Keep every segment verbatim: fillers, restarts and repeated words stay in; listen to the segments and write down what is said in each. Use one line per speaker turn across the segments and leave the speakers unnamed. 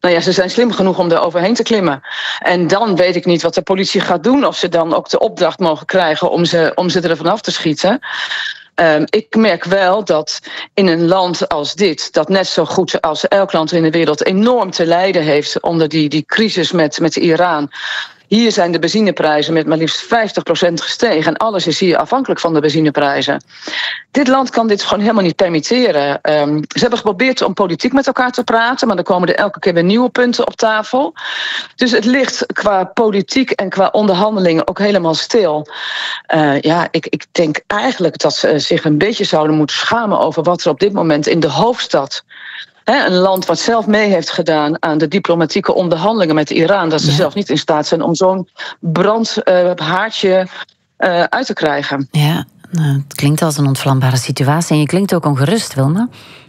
Nou ja, ze zijn slim genoeg om er overheen te klimmen. En dan weet ik niet wat de politie gaat doen. Of ze dan ook de opdracht mogen krijgen om ze, om ze er vanaf te schieten. Um, ik merk wel dat in een land als dit, dat net zo goed als elk land in de wereld enorm te lijden heeft onder die, die crisis met, met Iran. Hier zijn de benzineprijzen met maar liefst vijftig procent gestegen. En alles is hier afhankelijk van de benzineprijzen. Dit land kan dit gewoon helemaal niet permitteren. Um, ze hebben geprobeerd om politiek met elkaar te praten, maar dan komen er elke keer weer nieuwe punten op tafel. Dus het ligt qua politiek en qua onderhandelingen ook helemaal stil. Uh, ja, ik, ik denk eigenlijk dat ze zich een beetje zouden moeten schamen over wat er op dit moment in de hoofdstad... He, een land wat zelf mee heeft gedaan aan de diplomatieke onderhandelingen met Iran, dat ze ja. zelf niet in staat zijn om zo'n brandhaartje uh, uh, uit te krijgen.
Ja, nou, het klinkt als een ontvlambare situatie. En je klinkt ook ongerust, Wilma.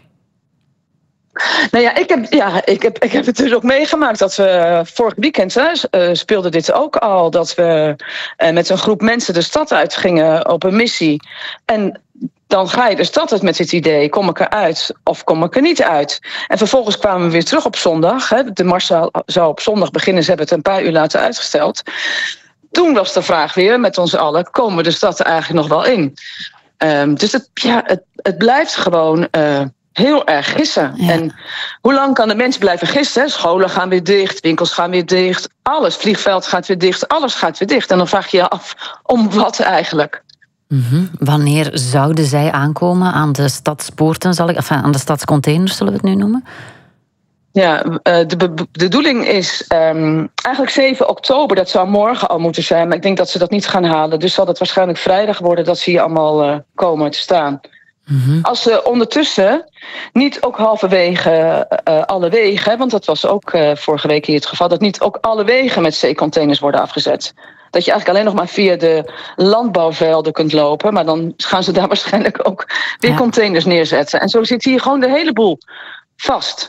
Nou ja, ik heb, ja, ik heb, ik heb het dus ook meegemaakt dat we vorig weekend hè, uh, speelde dit ook al. Dat we uh, met een groep mensen de stad uitgingen op een missie. En dan ga je de stad uit met het idee, kom ik eruit of kom ik er niet uit? En vervolgens kwamen we weer terug op zondag. Hè. De mars zou, zou op zondag beginnen, ze hebben het een paar uur later uitgesteld. Toen was de vraag weer met ons allen, komen we de stad er eigenlijk nog wel in? Um, dus het, ja, het, het blijft gewoon uh, heel erg gissen. Ja. En hoe lang kan de mens blijven gissen? Hè? Scholen gaan weer dicht, winkels gaan weer dicht, alles, vliegveld gaat weer dicht, alles gaat weer dicht. En dan vraag je je af, om wat eigenlijk?
Mm-hmm. Wanneer zouden zij aankomen aan de stadspoorten, zal ik, enfin, aan de stadscontainers, zullen we het nu noemen?
Ja, de, be- de bedoeling is um, eigenlijk zeven oktober, dat zou morgen al moeten zijn, maar ik denk dat ze dat niet gaan halen. Dus zal het waarschijnlijk vrijdag worden dat ze hier allemaal uh, komen te staan. Mm-hmm. Als ze ondertussen niet ook halverwege uh, alle wegen, want dat was ook uh, vorige week hier het geval, dat niet ook alle wegen met zeecontainers worden afgezet. Dat je eigenlijk alleen nog maar via de landbouwvelden kunt lopen, maar dan gaan ze daar waarschijnlijk ook weer ja. containers neerzetten. En zo zit hier gewoon de hele boel vast.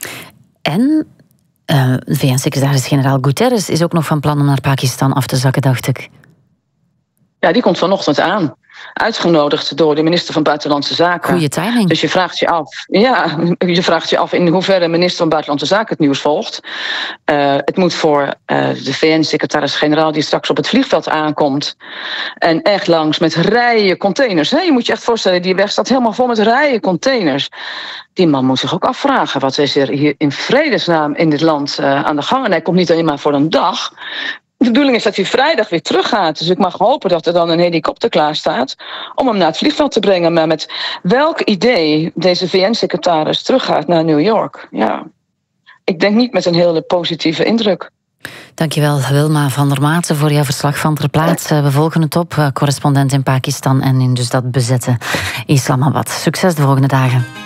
En uh, V N-secretaris-generaal Guterres is ook nog van plan om naar Pakistan af te zakken, dacht ik.
Ja, die komt vanochtend aan. Uitgenodigd door de minister van Buitenlandse Zaken.
Goeie timing.
Dus je vraagt je af, ja, je vraagt je af in hoeverre de minister van Buitenlandse Zaken het nieuws volgt. Uh, het moet voor uh, de V N-secretaris-generaal die straks op het vliegveld aankomt. En echt langs met rijen containers. Hè? Je moet je echt voorstellen, die weg staat helemaal vol met rijen containers. Die man moet zich ook afvragen, wat is er hier in vredesnaam in dit land uh, aan de gang? En hij komt niet alleen maar voor een dag. De bedoeling is dat hij vrijdag weer teruggaat. Dus ik mag hopen dat er dan een helikopter klaar staat om hem naar het vliegveld te brengen. Maar met welk idee deze V N-secretaris teruggaat naar New York? Ja, ik denk niet met een hele positieve indruk.
Dankjewel, Wilma van der Maten, voor jouw verslag van ter plaatse. We volgen het op, correspondent in Pakistan en in dus dat bezette Islamabad. Succes de volgende dagen.